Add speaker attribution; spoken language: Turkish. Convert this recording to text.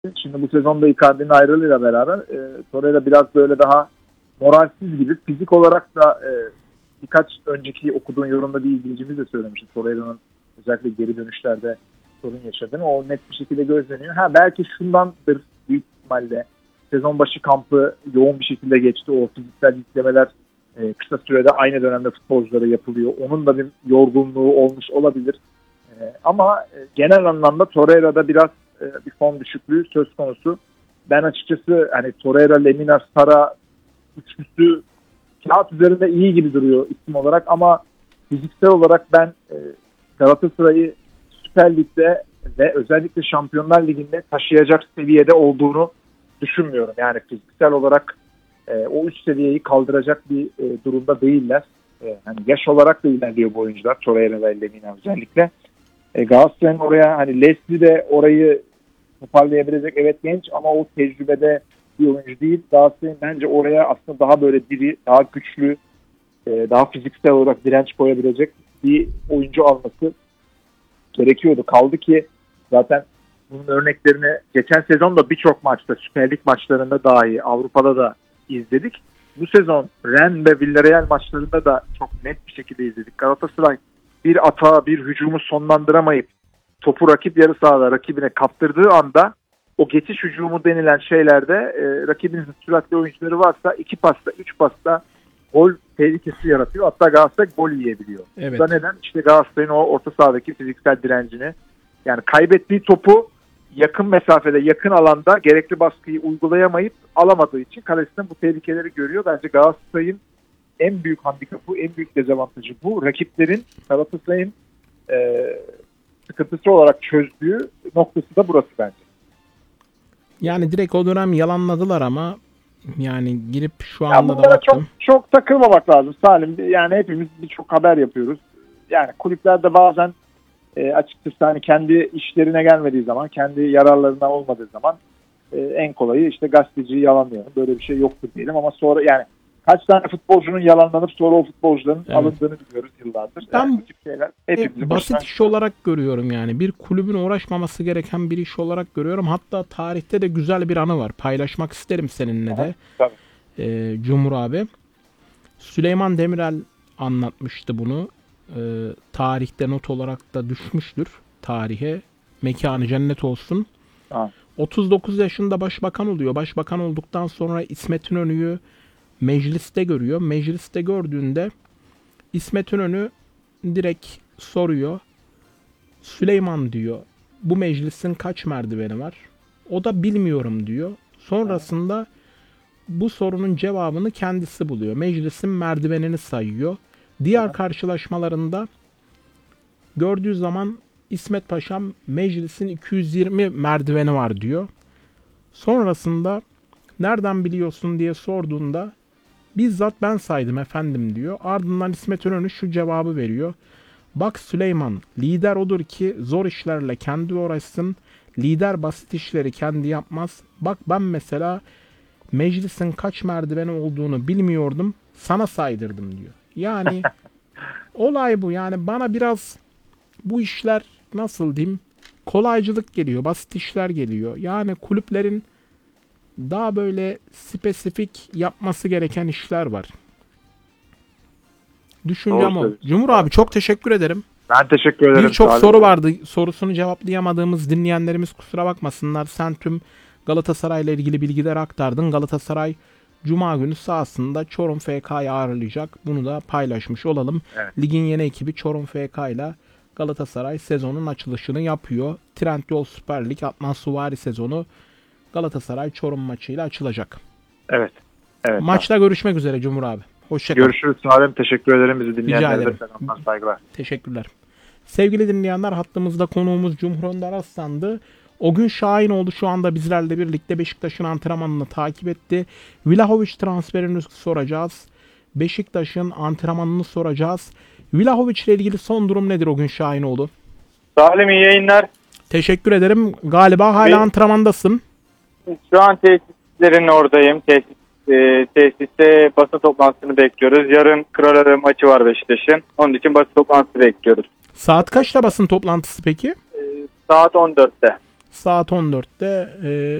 Speaker 1: Şimdi bu sezonda Icardi'nin ayrılığıyla beraber Torreira biraz böyle daha moralsiz gibi. Fizik olarak da birkaç önceki okuduğun yorumda bir izleyicimiz de söylemişti. Torreira'nın özellikle geri dönüşlerde sorun yaşadığını. O net bir şekilde gözleniyor. Belki şundandır büyük ihtimalle. Sezon başı kampı yoğun bir şekilde geçti. O fiziksel yüklemeler kısa sürede aynı dönemde futbolculara yapılıyor. Onun da bir yorgunluğu olmuş olabilir. Ama genel anlamda Torreira'da biraz bir form düşüklüğü söz konusu. Ben açıkçası hani Torreira, Lemina, Sara üçlüsü kağıt üzerinde iyi gibi duruyor isim olarak ama fiziksel olarak ben Galatasaray'ı Süper Lig'de ve özellikle Şampiyonlar Ligi'nde taşıyacak seviyede olduğunu düşünmüyorum. Yani fiziksel olarak o üst seviyeyi kaldıracak bir durumda değiller. Hani yaş olarak da ilerliyor bu oyuncular. Torreira ve Lemina özellikle. Galatasaray'ın oraya hani Leslie de orayı toparlayabilecek, evet genç ama o tecrübede bir oyuncu değil. Galatasaray'ın bence oraya aslında daha böyle diri, daha güçlü, daha fiziksel olarak direnç koyabilecek bir oyuncu alması gerekiyordu. Kaldı ki zaten bunun örneklerini geçen sezon da birçok maçta, Süper Lig maçlarında dahi Avrupa'da da izledik. Bu sezon Rennes ve Villarreal maçlarında da çok net bir şekilde izledik. Galatasaray bir atağı, bir hücumu sonlandıramayıp topu rakip yarı sahada rakibine kaptırdığı anda o geçiş hücumu denilen şeylerde rakibinizin süratli oyuncuları varsa 2 pasta, 3 pasta gol tehlikesi yaratıyor. Hatta Galatasaray gol yiyebiliyor.
Speaker 2: Evet.
Speaker 1: Bu da neden? İşte Galatasaray'ın o orta sahadaki fiziksel direncini, yani kaybettiği topu yakın mesafede, yakın alanda gerekli baskıyı uygulayamayıp alamadığı için kalesinden bu tehlikeleri görüyor. Bence Galatasaray'ın en büyük handikapı, en büyük dezavantajı bu. Rakiplerin Galatasaray'ın sıkıntısı olarak çözdüğü noktası da burası bence.
Speaker 2: Yani direkt o dönem yalanladılar ama yani girip şu anda da
Speaker 1: bunlara
Speaker 2: baktım.
Speaker 1: çok takılmamak lazım Salim. Yani hepimiz birçok haber yapıyoruz. Yani kulüplerde bazen açıkçası hani kendi işlerine gelmediği zaman, kendi yararlarına olmadığı zaman en kolayı işte gazeteciyi yalanlayalım. Böyle bir şey yoktur diyelim ama sonra yani kaç tane futbolcunun yalanlanıp sonra o futbolcuların alındığını biliyoruz yıllardır.
Speaker 2: Ben
Speaker 1: bu tip şeyler hepimizin
Speaker 2: basit iş olarak görüyorum yani. Bir kulübün uğraşmaması gereken bir iş olarak görüyorum. Hatta tarihte de güzel bir anı var. Paylaşmak isterim seninle de.
Speaker 1: Tabii.
Speaker 2: Cumhur abi. Süleyman Demirel anlatmıştı bunu. Tarihte not olarak da düşmüştür tarihe. Mekanı cennet olsun.
Speaker 1: Ha.
Speaker 2: 39 yaşında başbakan oluyor. Başbakan olduktan sonra İsmet İnönü'yü mecliste görüyor. Mecliste gördüğünde İsmet İnönü direkt soruyor. Süleyman diyor, bu meclisin kaç merdiveni var? O da bilmiyorum diyor. Sonrasında bu sorunun cevabını kendisi buluyor. Meclisin merdivenini sayıyor. Diğer karşılaşmalarında gördüğü zaman İsmet Paşam meclisin 220 merdiveni var diyor. Sonrasında nereden biliyorsun diye sorduğunda bizzat ben saydım efendim diyor. Ardından İsmet İnönü şu cevabı veriyor. Bak Süleyman, lider odur ki zor işlerle kendi uğraşsın. Lider basit işleri kendi yapmaz. Bak ben mesela meclisin kaç merdiveni olduğunu bilmiyordum. Sana saydırdım diyor. Yani olay bu. Yani bana biraz bu işler nasıl diyeyim kolaycılık geliyor. Basit işler geliyor. Yani kulüplerin daha böyle spesifik yapması gereken işler var. Düşüncem o. Cumhur abi çok teşekkür ederim.
Speaker 1: Ben teşekkür ederim.
Speaker 2: Birçok soru vardı. Sorusunu cevaplayamadığımız dinleyenlerimiz kusura bakmasınlar. Sen tüm Galatasaray ile ilgili bilgiler aktardın. Galatasaray Cuma günü sahasında Çorum FK'yı ağırlayacak. Bunu da paylaşmış olalım.
Speaker 1: Evet.
Speaker 2: Ligin yeni ekibi Çorum FK ile Galatasaray sezonun açılışını yapıyor. Trendyol Süper Lig Adnan Suvari sezonu Galatasaray Çorum maçıyla açılacak.
Speaker 1: Evet.
Speaker 2: Maçta görüşmek üzere Cumhur abi. Hoşçakalın.
Speaker 1: Görüşürüz Salim. Teşekkür ederim bizi dinleyenlere de selamlar, saygılar.
Speaker 2: Teşekkürler. Sevgili dinleyenler, hattımızda konuğumuz Cumhur Önder Aslan'dı. O gün Şahinoğlu şu anda bizlerle birlikte Beşiktaş'ın antrenmanını takip etti. Vlahovic transferini soracağız. Beşiktaş'ın antrenmanını soracağız. Vlahovic ile ilgili son durum nedir o gün Şahinoğlu?
Speaker 3: Salim iyi yayınlar.
Speaker 2: Teşekkür ederim. Galiba hala antrenmandasın.
Speaker 3: Şu an tesislerin oradayım. Tesiste basın toplantısını bekliyoruz. Yarın Kralada maçı var Beşiktaş'ın. Onun için basın toplantısı bekliyoruz.
Speaker 2: Saat kaçta basın toplantısı peki?
Speaker 3: Saat 14'te.
Speaker 2: Saat 14'te